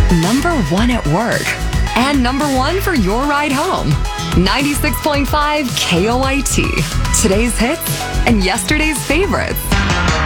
number one at work, and number one for your ride home. 96.5 KOIT. Today's hits and yesterday's favorites.